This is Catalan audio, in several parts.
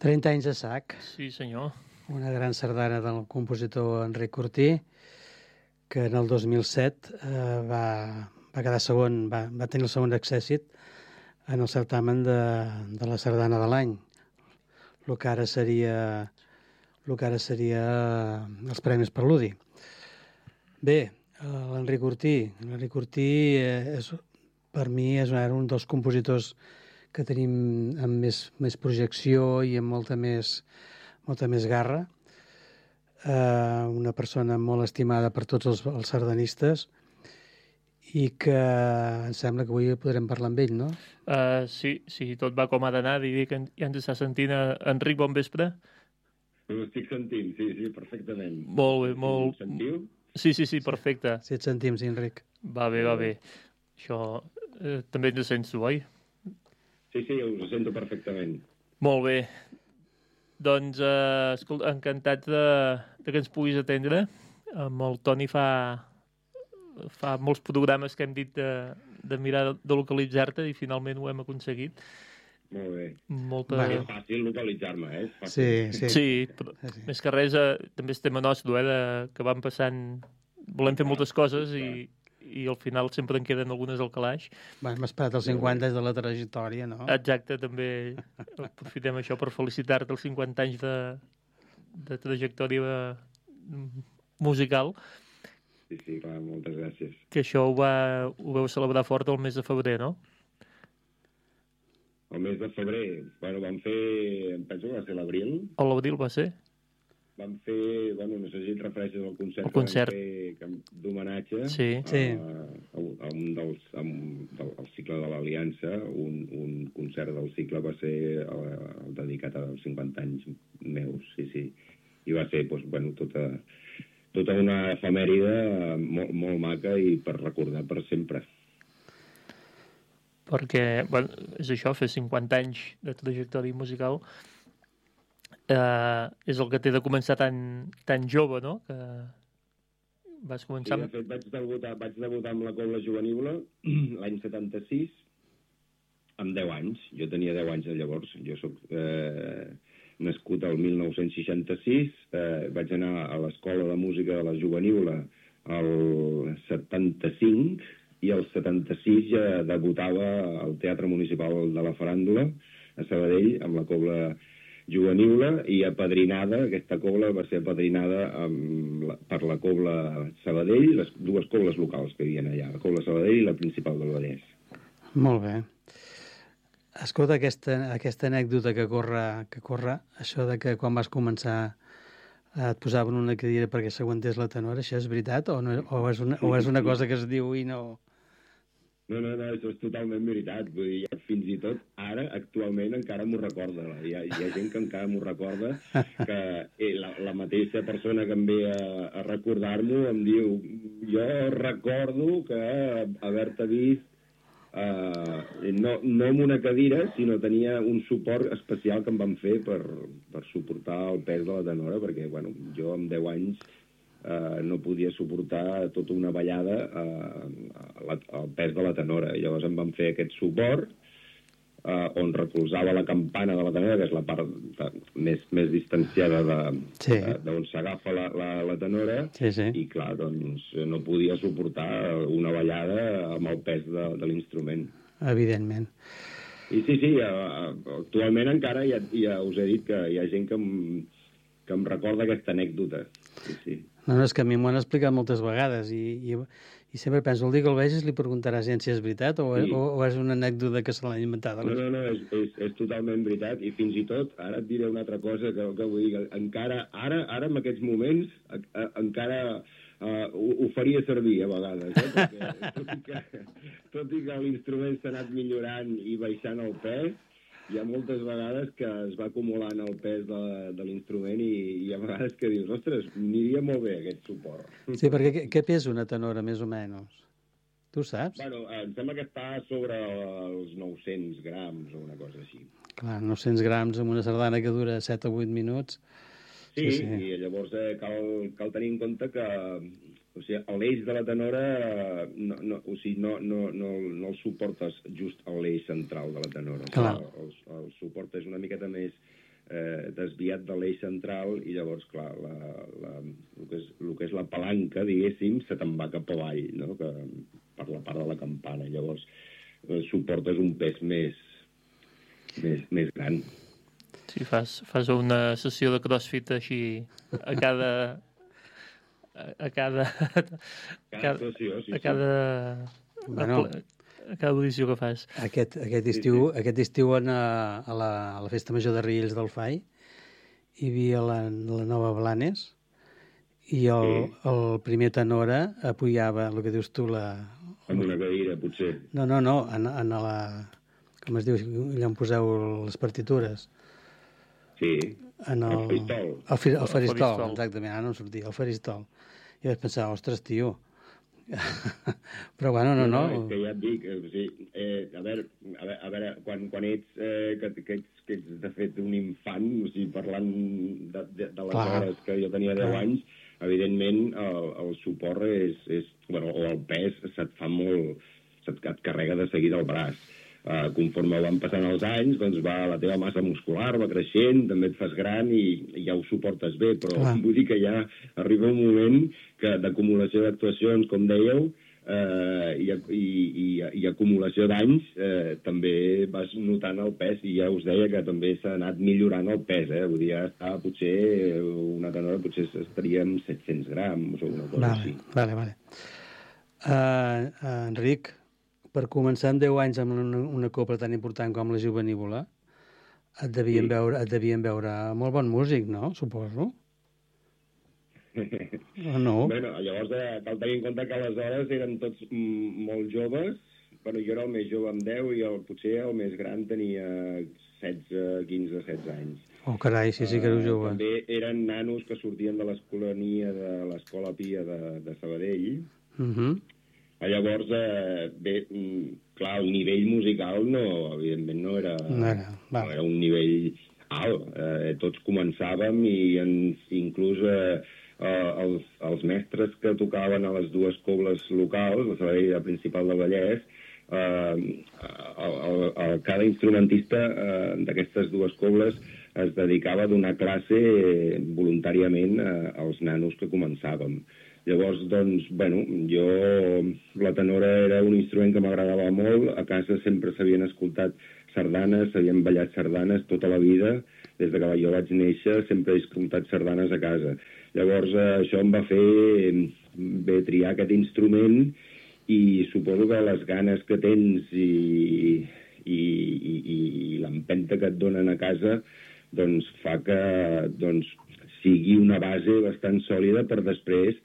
30 anys de sac. Sí, senyor. Una gran sardana del compositor Enric Cortí, que en el 2007 va quedar segon, va tenir el segon accèssit en el certamen de la sardana de l'any. El que ara seria els Premis Preludi. Bé, l'Enric Cortí per mi és un dels compositors que tenim amb més projecció i amb molta més garra. Una persona molt estimada per tots els sardanistes i que em sembla que avui podrem parlar amb ell, no? Sí, tot va com ha d'anar. Diria que ja ens està sentint. Enric, bon vespre. Ho estic sentint, sí, perfectament. Molt bé, molt... Sentiu? Sí, perfecte. Sí, et sentim, sí, Enric. Va bé. Això també ens sents tu, oi? Sí, us sento perfectament. Molt bé. Doncs, escolta, encantat que ens puguis atendre. Amb el Toni fa molts programes que hem dit de mirar de localitzar-te i finalment ho hem aconseguit. Molt bé. És fàcil localitzar-me, Sí, però més que res també és tema nostre, que van passant... Volem fer moltes coses i al final sempre en queden algunes al calaix. Hem esperat els 50 anys de la trajectòria, no? Exacte, també aprofitem això per felicitar-te els 50 anys de trajectòria musical. Sí, clar, moltes gràcies. Que això ho vau celebrar fort el mes de febrer, no? El mes de febrer, vam fer, em penso que va ser l'abril. O l'abril va ser? Vam fer, no sé si et refereixes al concert. El concert. Que vam fer d'homenatge a un del cicle de l'Aliança. Un concert del cicle va ser dedicat als 50 anys meus, sí. I va ser, tota una efemèride molt maca i per recordar per sempre. Perquè, és això, fer 50 anys de trajectòria musical és el que té de començar tan jove, no? Que vas començar... Sí, de fet, vaig debutar amb la Cobla Juvenil l'any 76, amb 10 anys. Jo tenia 10 anys llavors. Jo soc nascut el 1966, vaig anar a l'Escola de Música de la Juvenil el 75, i el 76 ja debutava al Teatre Municipal de la Faràndula, a Sabadell, amb la Cobla Juvenil, i apadrinada, aquesta cobla va ser apadrinada per la Cobla Sabadell, les dues cobles locals que hi havia allà, la Cobla Sabadell i la Principal del Vallès. Molt bé. Escolta, aquesta anècdota que corre, això de que quan vas començar et posaven una cadira perquè s'aguantés la tenora, això és veritat o és una cosa que es diu i no... No, això és totalment veritat. Vull dir, fins i tot ara, actualment, encara m'ho recorda. Hi ha gent que encara m'ho recorda, que la mateixa persona que em ve a recordar-m'ho em diu jo recordo que haver-te vist no amb una cadira, sinó tenia un suport especial que em van fer per suportar el pes de la tenora, perquè jo amb 10 anys no podia suportar tota una ballada al pes de la tenora. Llavors em van fer aquest suport on recolzava la campana de la tenora, que és la part més distanciada d'on s'agafa la tenora, i clar, doncs no podia suportar una ballada amb el pes de l'instrument. Evidentment. I sí, actualment encara ja us he dit que hi ha gent que em recorda aquesta anècdota. Sí. No, és que a mi m'ho han explicat moltes vegades i sempre penso, el dia que el vegis li preguntaràs si és veritat o és una anècdota que se l'han inventat. No, és totalment veritat, i fins i tot, ara et diré una altra cosa que vull dir, encara, ara en aquests moments, encara ho faria servir a vegades, perquè tot i que l'instrument s'ha anat millorant i baixant el pes, hi ha moltes vegades que es va acumulant el pes de l'instrument i hi ha vegades que dius, ostres, aniria molt bé aquest suport. Sí, perquè què pesa una tenora, més o menys? Tu saps? Em sembla que està sobre els 900 grams o una cosa així. Clar, 900 grams amb una sardana que dura 7 o 8 minuts. Sí. I llavors cal tenir en compte que l'eix de la tenora no el suportes just a l'eix central de la tenora. El suport és una miqueta més desviat de l'eix central i llavors, clar, el que és la palanca, diguéssim, se te'n va cap avall, no? Que, per la part de la campana. Llavors, suportes un pes més gran. Sí, fas una sessió de crossfit així a cada sessió, sí. A cada audició que fas. Aquest estiu a la Festa Major de Riells del Fai hi havia la Nova Blanes i el primer tenor apujava, el que dius tu, amb una cadira, potser. No, en la... Com es diu, allà on poseu les partitures. Sí, el faristol. El faristol, exactament, ara no em sortia, el faristol. I vaig pensar, ostres, tio... Però bueno, no. És que ja et dic, a veure, quan ets que ets de fet un infant, o sigui, parlant de les hores que jo tenia 10 anys, evidentment el suport o el pes se't fa molt, et carrega de seguida el braç. Conforme van passant els anys, doncs la teva massa muscular va creixent, també et fas gran i ja ho suportes bé, però vull dir que ja arriba un moment que d'acumulació d'actuacions, com dèieu, i acumulació d'anys, també vas notant el pes, i ja us deia que també s'ha anat millorant el pes, vull dir, ja potser una tenora potser estaria amb 700 grams o una cosa així. Vale. Enric, per començar amb 10 anys amb una copla tan important com la Jovenívola, et devien veure molt bon músic, no? Suposo. O no? Bueno, llavors cal tenir en compte que aleshores eren tots molt joves. Bueno, jo era el més jove amb 10 i potser el més gran tenia 16 anys. Oh, carai, sí que éreu jove. També eren nanos que sortien de l'escolania de l'Escola Pia de Sabadell. Llavors, clar, el nivell musical evidentment no era un nivell alt. Tots començàvem i inclús els mestres que tocaven a les dues cobles locals, la Sabadell i la Principal del Vallès, cada instrumentista d'aquestes dues cobles es dedicava a donar classe voluntàriament als nanos que començàvem. Llavors, doncs, la tenora era un instrument que m'agradava molt. A casa sempre s'havien escoltat sardanes, s'havien ballat sardanes tota la vida. Des que jo vaig néixer sempre he escoltat sardanes a casa. Llavors, això em va fer triar aquest instrument i suposo que les ganes que tens i l'empenta que et donen a casa doncs fa que sigui una base bastant sòlida per després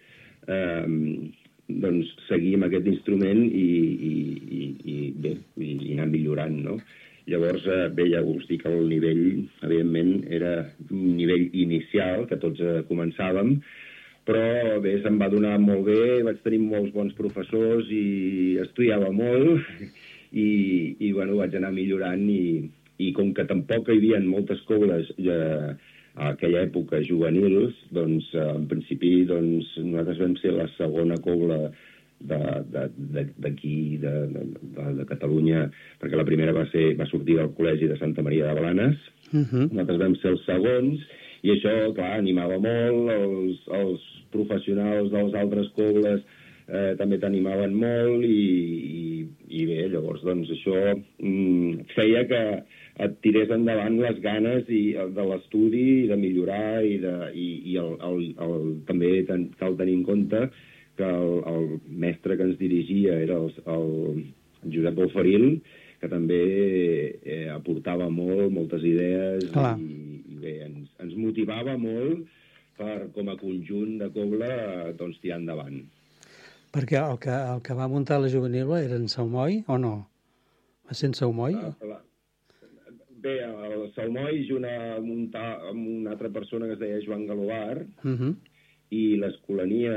seguir amb aquest instrument i anar millorant, no? Llavors, ja us dic que el nivell, evidentment, era un nivell inicial, que tots començàvem, però se'm va donar molt bé, vaig tenir molts bons professors i estudiava molt i vaig anar millorant i com que tampoc hi havia moltes cobles a aquella època juvenils, doncs, en principi, nosaltres vam ser la segona cobla d'aquí, de Catalunya, perquè la primera va sortir del Col·legi de Santa Maria de Blanes. Nosaltres vam ser els segons, i això, clar, animava molt, els professionals de les altres cobles també t'animaven molt, i bé, llavors, doncs, això feia que et tirés endavant les ganes de l'estudi i de millorar i també cal tenir en compte que el mestre que ens dirigia era el Josep Bofarín, que també aportava moltes idees i bé, ens motivava molt per, com a conjunt de cobla, doncs, tirar endavant. Perquè el que va muntar la Juvenil era en Salmoi, o no? Va ser en Salmoi? Bé, el Salmoi va muntar amb una altra persona que es deia Joan Galobar, i l'Escolania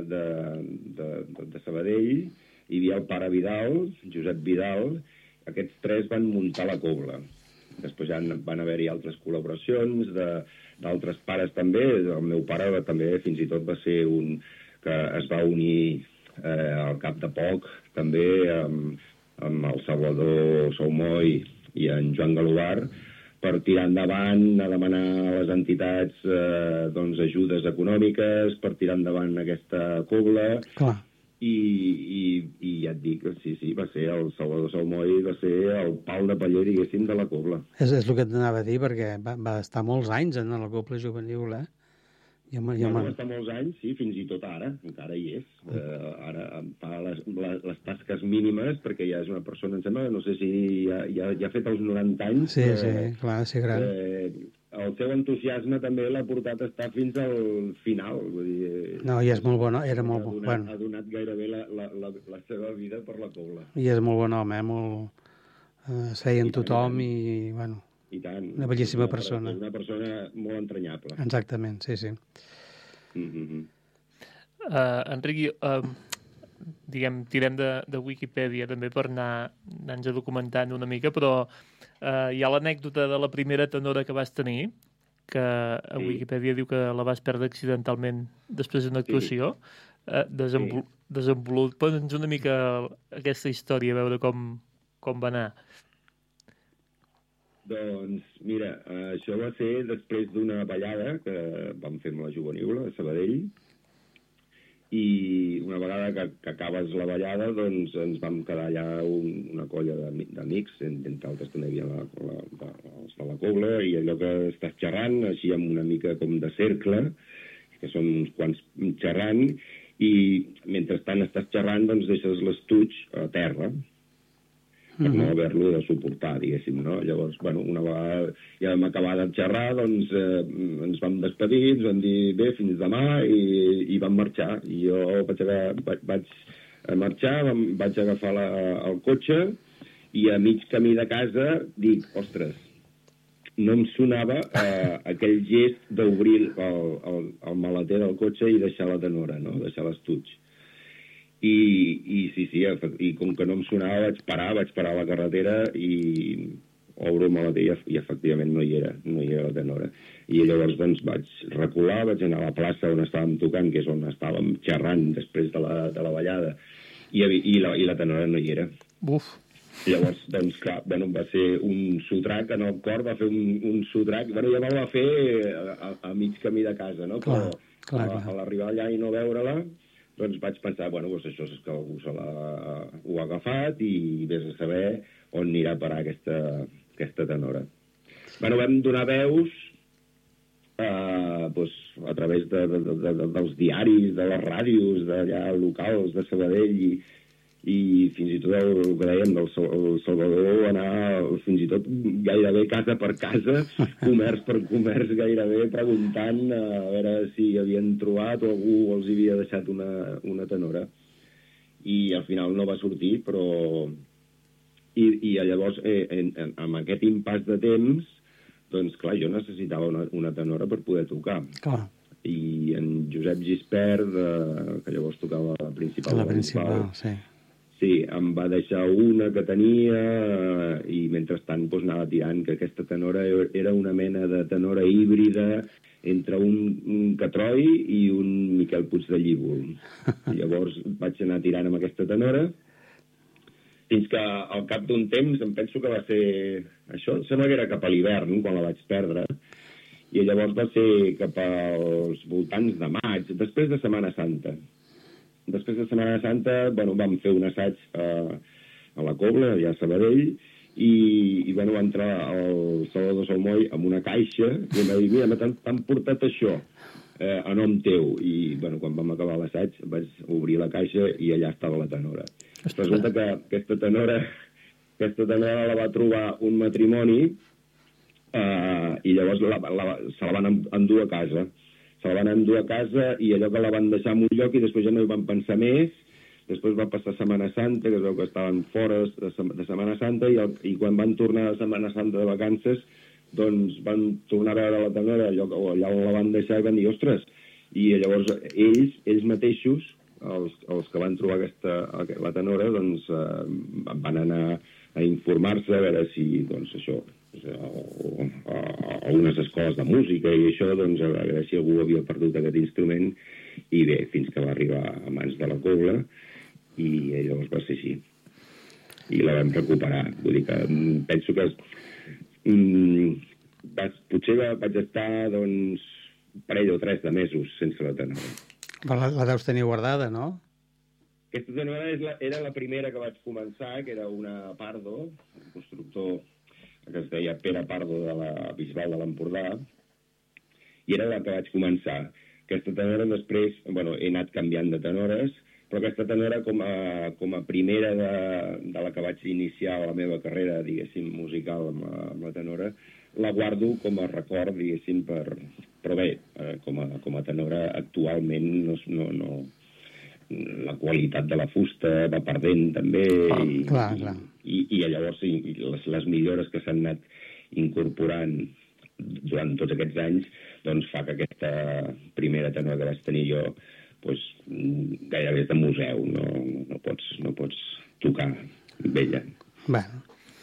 de Sabadell, hi havia el pare Vidal, Josep Vidal, aquests tres van muntar la cobla. Després ja van haver-hi altres col·laboracions d'altres pares també. El meu pare també fins i tot va ser un que es va unir al cap de poc també amb el Salvador Salmoi i en Joan Galobar per tirar endavant, a demanar a les entitats doncs, ajudes econòmiques, per tirar endavant aquesta cobla. Clar. I ja et dic, sí, va ser el Salvador Salmoy, va ser el pal de paller, diguéssim, de la cobla. És el que t'anava a dir, perquè va estar molts anys en la cobla juvenil, eh? Va estar molts anys, sí, fins i tot ara, encara hi és. Ara fa les tasques mínimes, perquè ja és una persona, em sembla, no sé si ja ha fet els 90 anys. Sí, clar, sí, gran. El seu entusiasme també l'ha portat a estar fins al final. Vull dir, no, i és molt bon, era molt bon. Ha donat gairebé la seva vida per la cobla. I és molt bon home, molt... es feia amb tothom i, bueno... I tant. Una bellíssima persona. Una persona molt entranyable. Exactament, sí. Enric, diguem, tirem de Wikipedia també per anar-nos documentant una mica, però hi ha l'anècdota de la primera tenora que vas tenir, que a Wikipedia diu que la vas perdre accidentalment després d'una actuació. Desenvolupa'ns una mica aquesta història, a veure com va anar. Doncs, mira, això va ser després d'una ballada que vam fer amb la Juvenil a Sabadell, i una vegada que acabes la ballada, doncs ens vam quedar allà una colla d'amics, entre altres també hi havia els de la cobla, i allò que estàs xerrant, així amb una mica com de cercle, que són uns quants xerrant, i mentrestant estàs xerrant, doncs deixes l'estuig a terra, per no haver-lo de suportar, diguéssim, no? Llavors, bueno, una vegada ja vam acabar de xerrar, doncs ens vam despedir, ens vam dir, bé, fins demà, i vam marxar. I jo vaig marxar, vaig agafar el cotxe, i a mig camí de casa dic, ostres, no em sonava aquell gest d'obrir el maleter del cotxe i deixar la tenora, no? Deixar l'estuig. I sí, i com que no em sonava vaig parar a la carretera i obro el maleter i efectivament no hi era la tenora. I llavors doncs vaig recular, vaig anar a la plaça on estàvem tocant, que és on estàvem xerrant després de la ballada, i la tenora no hi era. Buf! Llavors, doncs, clar, bueno, va ser un sotrac en el cor, va fer un sotrac, bueno, ja me'l va fer a mig camí de casa, no? Però a l'arribar allà i no veure-la, doncs vaig pensar, bueno, doncs això és que algú ho ha agafat i vés a saber on anirà a parar aquesta tenora. Bueno, vam donar veus a través dels diaris, de les ràdios d'allà locals de Sabadell i fins i tot el que dèiem del Salvador, anar fins i tot gairebé casa per casa, comerç per comerç, gairebé preguntant a veure si havien trobat o algú els havia deixat una tenora. I al final no va sortir, però... I llavors, amb aquest impàs de temps, doncs, clar, jo necessitava una tenora per poder tocar. Clar. I en Josep Gispert, que llavors tocava la principal, sí. Sí, em va deixar una que tenia i mentrestant doncs, anava tirant, que aquesta tenora era una mena de tenora híbrida entre un Catroi i un Miquel Puig de Llívol. Llavors vaig anar tirant amb aquesta tenora fins que al cap d'un temps em penso que va ser això, sembla que era cap a l'hivern quan la vaig perdre, i llavors va ser cap als voltants de maig, després de Setmana Santa. Després de Setmana Santa, bueno, vam fer un assaig a la Cobla, allà a Sabadell, i bueno, va entrar el Salvador Salmoy amb una caixa i em va dir, mira, t'han portat això a nom teu. I bueno, quan vam acabar l'assaig vaig obrir la caixa i allà estava la tenora. Resulta que aquesta tenora la va trobar un matrimoni i llavors se la van endur a casa. Se la van endur a casa i allò que la van deixar en un lloc i després ja no hi van pensar més. Després va passar Setmana Santa, que es veu que estaven fora de Setmana Santa, i quan van tornar a Setmana Santa de vacances, doncs van tornar a veure la tenora allà on la van deixar i van dir, ostres, i llavors ells mateixos, els que van trobar la tenora, doncs van anar a informar-se a veure si, doncs això, a unes escoles de música i això, doncs a veure si algú havia perdut aquest instrument, i bé, fins que va arribar a mans de la Cobla, i llavors va ser així. I la vam recuperar. Vull dir que penso que potser vaig estar, doncs, un parell o 3 de mesos sense la tenora. La deus tenir guardada, no? Aquesta tenora era la primera que vaig començar, que era una Pardo, un constructor que es deia Pere Pardo de la Bisbal de l'Empordà, i era la que vaig començar. Aquesta tenora després, bueno, he anat canviant de tenores, però aquesta tenora com a primera de la que vaig iniciar la meva carrera, diguéssim, musical amb la tenora, la guardo com a record, diguéssim, però bé, com a tenora actualment no la qualitat de la fusta va perdent també, clar. I llavors les millores que s'han anat incorporant durant tots aquests anys doncs fa que aquesta primera tenora que vaig tenir jo doncs, gairebé és de museu, no pots tocar amb ella. Bueno.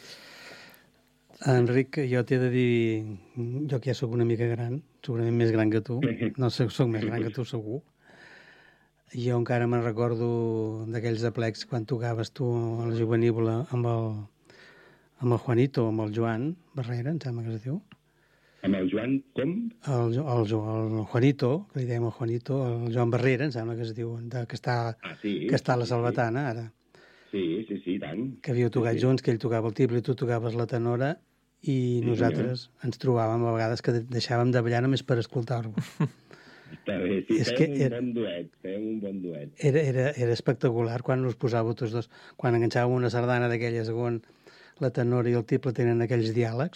Enric, jo t'he de dir, jo que ja sóc una mica gran, segurament més gran que tu, no soc més gran que tu segur, jo encara me'n recordo d'aquells aplecs quan tocaves tu a la Juvenívola amb el Juanito, amb el Joan Barrera, em sembla que es diu. Amb el Joan, com? El Juanito, que li dèiem el Juanito, el Joan Barrera, em sembla que es diu, que està a la Salvatana, ara. Sí, tant. Que havíeu tocat junts, que ell tocava el tiple i tu tocaves la tenora, i nosaltres ens trobàvem a vegades que deixàvem de ballar només per escoltar-vos. Està bé, sí, fèiem un bon duet. Era espectacular quan us posàveu tots dos, quan enganxàvem una sardana d'aquelles on la tenora i el tiple tenen aquells diàlegs,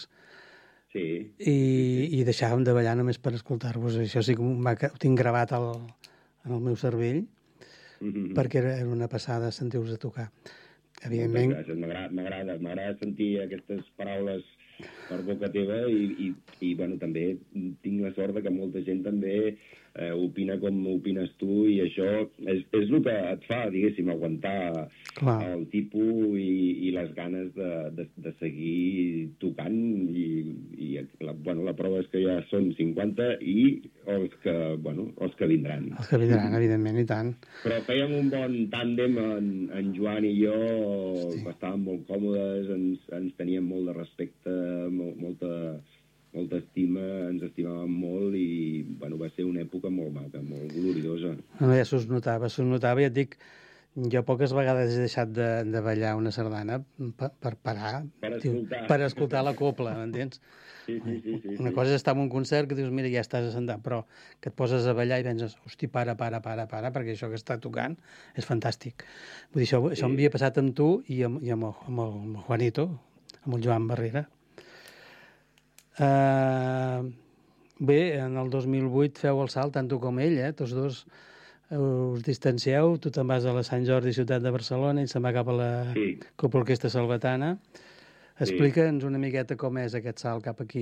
i deixàvem de ballar només per escoltar-vos. Això sí que ho tinc gravat en el meu cervell, perquè era una passada sentir-vos a tocar. Evidentment... M'agrada sentir aquestes paraules per boca teva i bueno, també tinc la sort que molta gent també opina com opines tu i això és el que et fa, diguéssim, aguantar el tipus i les ganes de seguir tocant i la prova és que ja són 50 i els que vindran. Els que vindran, evidentment, i tant. Però fèiem un bon tàndem, en Joan i jo, estàvem molt còmodes, ens teníem molt de respecte, molta estima, ens estimàvem molt i va ser una època molt maca, molt gloriosa. No, ja s'us notava, ja et dic, jo poques vegades he deixat de ballar una sardana per parar, per escoltar la copla, m'entens? Sí. Una cosa és estar en un concert que dius, mira, ja estàs assentat, però que et poses a ballar i penses, hosti, para, perquè això que està tocant és fantàstic. Vull dir, això m'havia passat amb tu i amb el Juanito, amb el Joan Barrera. Bé, en el 2008 feu el salt, tant tu com ell, tots dos us distancieu, tu te'n vas a la Sant Jordi, ciutat de Barcelona, i se'n va cap a la Copla Orquestra Salvatana. Explica'ns una miqueta com és aquest salt cap aquí.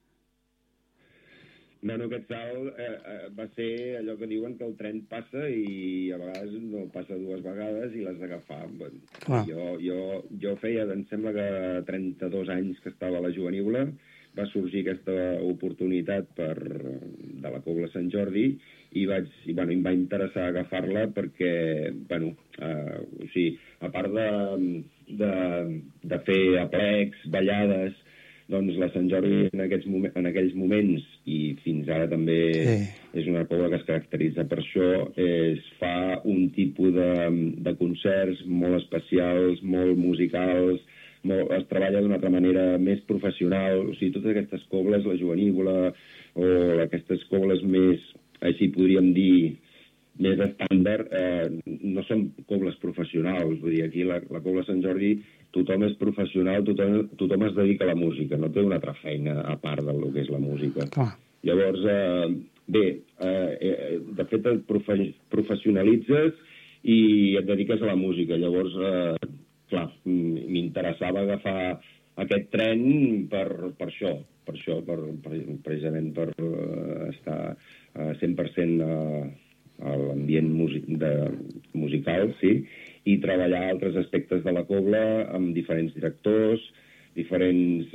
Bueno, aquest salt va ser allò que diuen que el tren passa i a vegades no passa 2 vegades i l'has d'agafar. Jo feia, em sembla que 32 anys que estava a la Juvenívola, va sorgir aquesta oportunitat de la Cobla Sant Jordi i em va interessar agafar-la perquè, a part de fer aplecs, ballades, doncs la Sant Jordi en aquells moments i fins ara també és una cobla que es caracteritza per això, fa un tipus de concerts molt especials, molt musicals, es treballa d'una altra manera més professional, o sigui, totes aquestes cobles, la Juvenívola o aquestes cobles més, així podríem dir, més estàndard, no són cobles professionals, vull dir, aquí la Cobla Sant Jordi tothom és professional, tothom es dedica a la música, no té una altra feina a part del que és la música. Llavors, de fet et professionalitzes i et dediques a la música, llavors m'interessava agafar aquest tren per això, precisament per estar 100% a l'ambient musical, sí, i treballar altres aspectes de la cobla amb diferents directors, diferents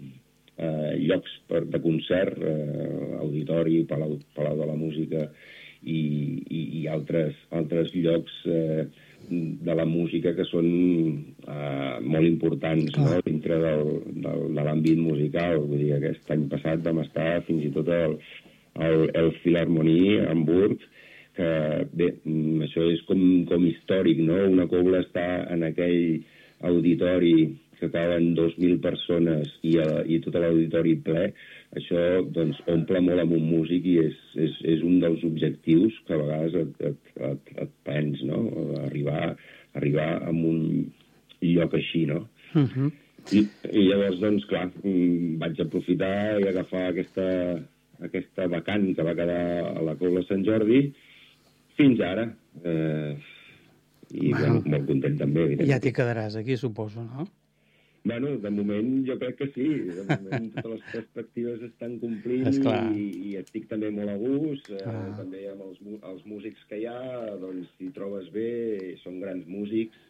llocs de concert, auditori, Palau de la Música, i altres llocs de la música que són molt importants, no? Dintre de l'àmbit musical. Vull dir, aquest any passat vam estar fins i tot el Filharmonie a Hamburg, que bé, això és com històric, no? Una cobla està en aquell auditori que caben 2.000 persones i tot l'auditori ple. Això doncs, omple molt amb un músic i és un dels objectius que a vegades et prens, no? Arribar a un lloc així, no? I llavors, doncs, clar, vaig aprofitar i agafar aquesta vacant que va quedar a la Cobla Sant Jordi fins ara. I molt content també. Ja t'hi quedaràs aquí, suposo, no? Bueno, de moment jo crec que sí. De moment totes les perspectives estan complint i estic també molt a gust. També amb els músics que hi ha, doncs t'hi trobes bé, són grans músics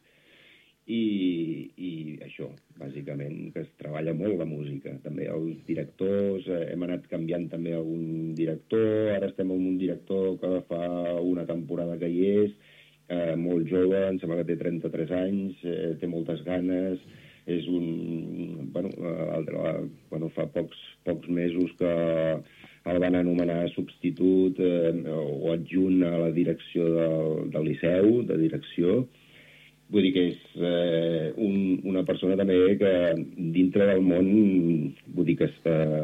i això, bàsicament, que es treballa molt la música. També els directors, hem anat canviant també algun director, ara estem amb un director que fa una temporada que hi és, molt jove, em sembla que té 33 anys, té moltes ganes. És fa pocs mesos que el van anomenar substitut o adjunt a la direcció del Liceu, de direcció. Vull dir que és una persona també que dintre del món, vull dir que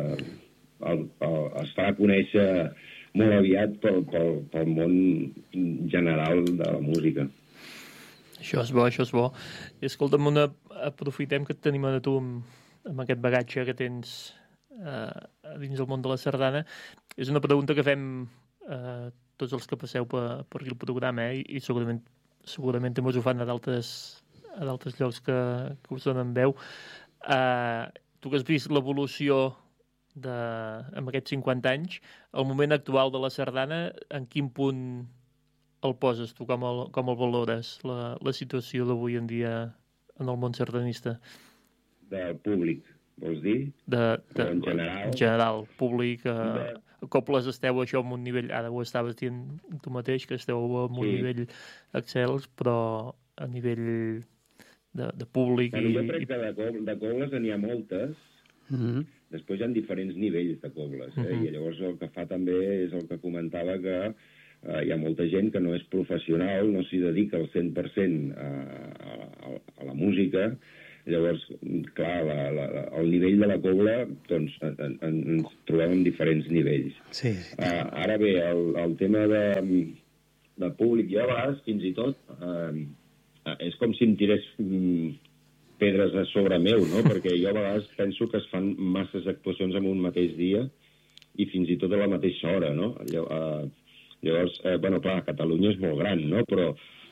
es farà conèixer molt aviat pel món general de la música. Això és bo. I escolta'm, aprofitem que et tenim a tu amb aquest bagatge que tens dins el món de la sardana. És una pregunta que fem a tots els que passeu per aquí el programa, i segurament també us ho fan a d'altres llocs que us donen veu. Tu que has vist l'evolució amb aquests 50 anys, el moment actual de la sardana, en quin punt el poses tu, com el valores, la situació d'avui en dia en el món sardanista? Del públic, vols dir? En general? En general, públic. Cobles esteu això en un nivell, ara ho estaves dient tu mateix, que esteu en un nivell excels, però a nivell de públic... Bueno, jo crec que de cobles n'hi ha moltes. Després hi ha diferents nivells de cobles, i llavors el que fa també és el que comentava, que hi ha molta gent que no és professional, no s'hi dedica al 100% a la música. Llavors, clar, el nivell de la cobla, doncs, ens trobem en diferents nivells. Sí. Ara bé, el tema de públic, jo a vegades, fins i tot, és com si em tirés pedres a sobre meu, no? Perquè jo a vegades penso que es fan masses actuacions en un mateix dia i fins i tot a la mateixa hora, no? Llavors, clar, Catalunya és molt gran, no? Però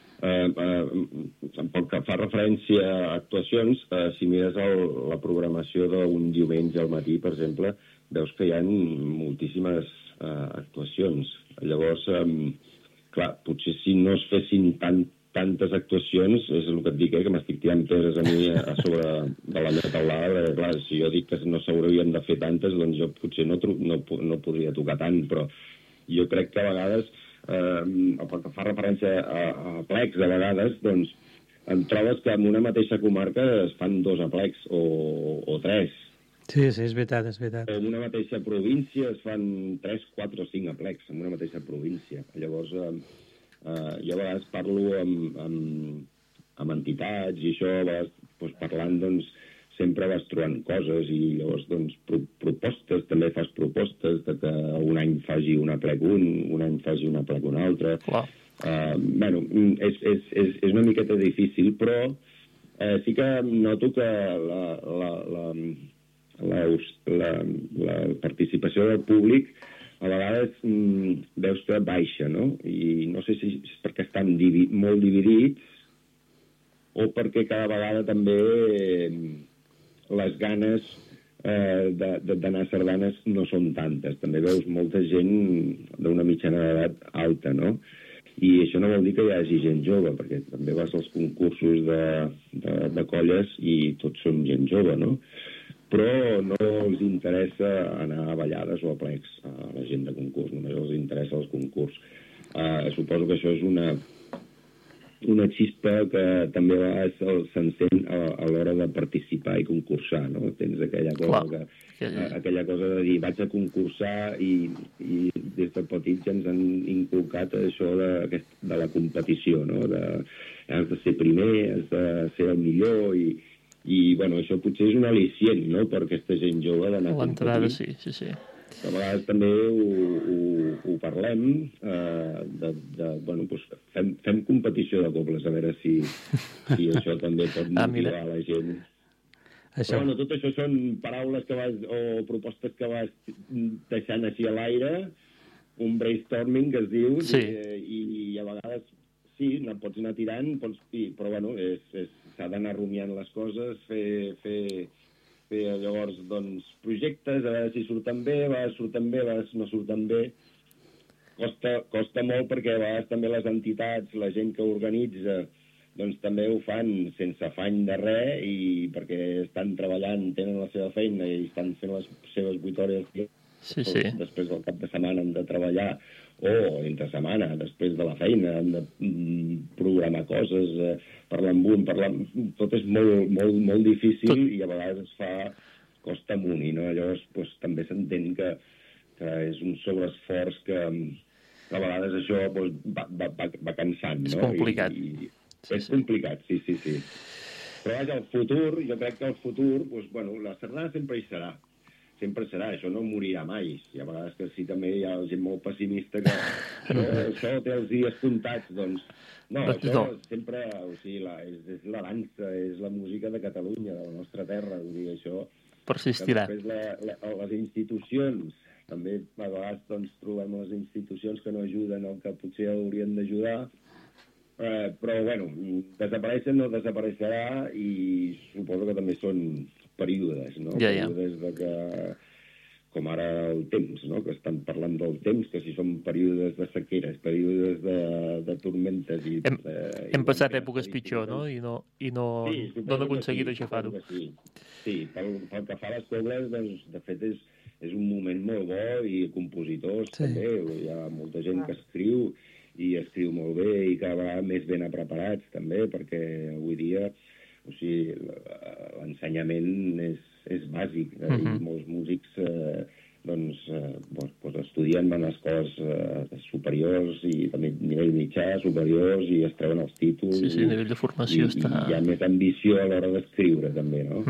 pel que fa referència a actuacions, si mires la programació d'un diumenge al matí, per exemple, veus que hi ha moltíssimes actuacions. Llavors, clar, potser si no es fessin tantes actuacions, és el que et dic, que m'estic tirant pedres a mi a sobre de la meva taulada. Clar, si jo dic que no s'haurien de fer tantes, doncs jo potser no podria tocar tant, però jo crec que a vegades, pel que fa referència a plecs, a vegades, doncs, em trobes que en una mateixa comarca es fan 2 aplecs o 3. Sí, és veritat, és veritat. O en una mateixa província es fan 3, 4 o 5 aplecs, en una mateixa província. Llavors, jo a vegades parlo amb entitats i això, a vegades, doncs, parlant, doncs, sempre vas trobant coses i llavors, doncs, propostes, també fas propostes de que un any faci un aplec un any faci un aplec un altre. És una miqueta difícil, però sí que noto que la participació del públic a vegades veus que baixa, no? I no sé si és perquè estan molt dividits o perquè cada vegada també les ganes d'anar a sardanes no són tantes. També veus molta gent d'una mitjana d'edat alta, no? I això no vol dir que hi hagi gent jove, perquè també vas als concursos de colles i tots són gent jove, no? Però no els interessa anar a ballades o a plecs a la gent de concurs, només els interessa el concurs. Suposo que això és una xispa que també a vegades s'encén a l'hora de participar i concursar, no? Tens aquella cosa aquella cosa de dir vaig a concursar i des de petits ja ens han inculcat això de la competició, no? Has de ser primer, has de ser el millor i bueno, això potser és un al·licient, no?, per aquesta gent jove d'anar a competir. L'entrada, sí. A vegades també ho parlem, bueno, doncs fem competició de cobles, a veure si això també pot motivar la gent. Però, bueno, tot això són paraules o propostes que vas deixant així a l'aire, un brainstorming que es diu, i a vegades sí, pots anar tirant, però bueno, s'ha d'anar rumiant les coses, fer llavors doncs, projectes, a veure si surten bé, a vegades surten bé, a vegades no surten bé. Costa molt perquè a vegades també les entitats, la gent que organitza, doncs també ho fan sense afany de res i perquè estan treballant, tenen la seva feina i estan fent les seves 8 hores després del cap de setmana han de treballar, o entre setmana, després de la feina, han de programar coses, parlar amb un, tot és molt difícil i a vegades costa amunt, no? Llavors doncs, també s'entén que és un sobreesforç que a vegades això doncs, va cansant, no? És complicat. És complicat, sí. Però vaja, el futur, jo crec que el futur, doncs, bueno, la sardana sempre hi serà. Sempre serà, això no morirà mai. I a vegades que sí, també hi ha gent molt pessimista que això té els dies comptats, doncs no, això sempre, o sigui, és la dansa, és la música de Catalunya, de la nostra terra, vull dir, això persistirà. Després les institucions, també a vegades doncs, trobem les institucions que no ajuden el que potser haurien d'ajudar, però bueno, desapareixen no desapareixerà i suposo que també són períodes, no? Períodes de que, com ara el temps, no? Que estan parlant del temps, que si són períodes de sequeres, períodes de tormentes i... Hem passat èpoques pitjor, no? I no han aconseguit aixafar-ho. Sí, pel que fa a les cobles, doncs, de fet és un moment molt bo i compositors també, hi ha molta gent que escriu i escriu molt bé i cada vegada més ben preparats també, perquè avui dia o sigui, l'ensenyament és bàsic i molts músics doncs, estudien en escoles superiors i també a nivell mitjà, superiors i es treuen els títols. Sí, a nivell de formació està... I hi ha més ambició a l'hora d'escriure també, no?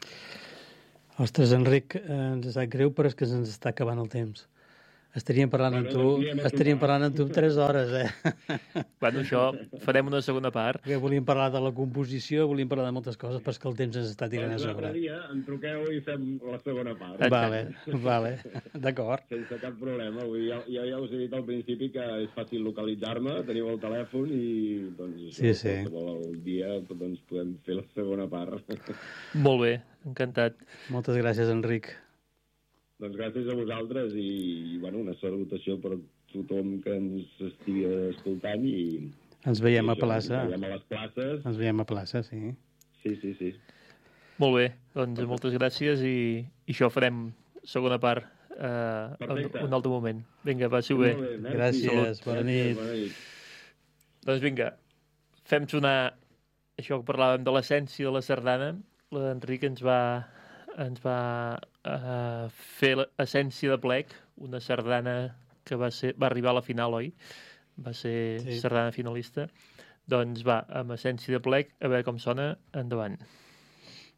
Ostres, Enric, ens sap greu, però és que se'ns està acabant el temps. Estaríem parlant amb tu 3 hores, Bueno, això farem una segona part. Perquè volíem parlar de la composició, volíem parlar de moltes coses, però és que el temps ens està tirant a sobre. Em truqueu i fem la segona part. Vale, d'acord. Sense cap problema. Jo ja us he dit al principi que és fàcil localitzar-me, teniu el telèfon i doncs qualsevol dia doncs, podem fer la segona part. Molt bé, encantat. Moltes gràcies, Enric. Doncs gràcies a vosaltres i bueno, una salutació per tothom que ens estigui escoltant i... Ens veiem a plaça. Ens veiem a les places. Ens veiem a plaça, sí. Sí. Molt bé, doncs moltes gràcies i això farem segona part en un altre moment. Vinga, passi-ho bé. Gràcies, bona nit. Doncs vinga, fem sonar això que parlàvem de l'essència de la sardana. L'Enric ens va fer l'essència de plec, una sardana que va arribar a la final, oi? Va ser sardana finalista. Doncs va, amb essència de plec, a veure com sona, endavant.